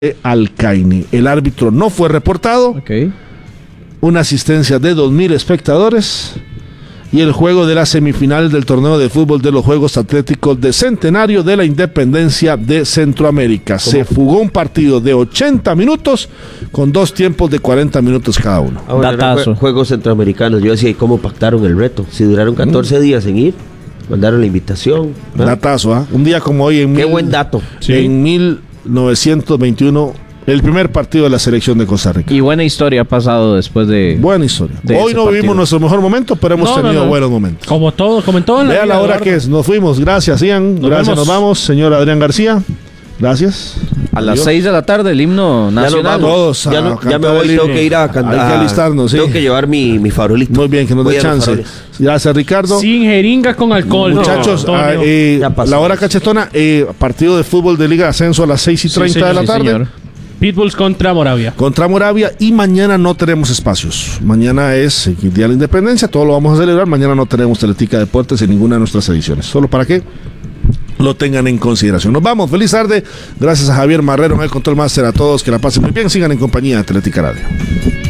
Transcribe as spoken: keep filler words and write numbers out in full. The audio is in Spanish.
Alcaine. El árbitro no fue reportado. Okay. Una asistencia de dos mil espectadores. Y el juego de las semifinales del torneo de fútbol de los Juegos Atléticos de Centenario de la Independencia de Centroamérica. ¿Cómo? Se jugó un partido de ochenta minutos con dos tiempos de cuarenta minutos cada uno. Ah, bueno, Datazo. Juegos Centroamericanos. Yo decía, ¿y cómo pactaron el reto? Si duraron catorce mm. días en ir, mandaron la invitación. ¿Ah? Datazo, ¿ah? ¿eh? Un día como hoy en Qué mil, buen dato. Sí. En mil novecientos veintiuno, el primer partido de la selección de Costa Rica. Y buena historia ha pasado después de... Buena historia. de Hoy no vivimos nuestro mejor momento, pero hemos no, tenido no, no. buenos momentos. Como todo, como en todo en la Vea vida, la hora Eduardo. que es. Nos fuimos. Gracias, Ian. Nos Gracias, vemos. nos vamos. Señor Adrián García. Gracias. A las Adiós. seis de la tarde, el himno Ya nos nacional. vamos. Todos a ya, no- ya me cantar voy, el tengo himno. que ir a cantar. Hay que alistarnos, sí. Tengo que llevar mi, mi farolito. Muy bien, que nos Voy dé a los chance. faroles. Gracias, Ricardo. Sin jeringas con alcohol. Muchachos, no, ah, Antonio. eh, Ya pasó. la hora cachetona, eh, partido de fútbol de Liga de Ascenso a las seis y Sí, treinta señor, de la Sí, tarde. señor. Pitbulls contra Moravia. Contra Moravia, y mañana no tenemos espacios. Mañana es el Día de la Independencia, todo lo vamos a celebrar. Mañana no tenemos Teletica Deportes en ninguna de nuestras ediciones. Solo para que lo tengan en consideración. Nos vamos, feliz tarde. Gracias a Javier Marrero en el Control Master, a todos, que la pasen muy bien. Sigan en compañía de Teletica Radio.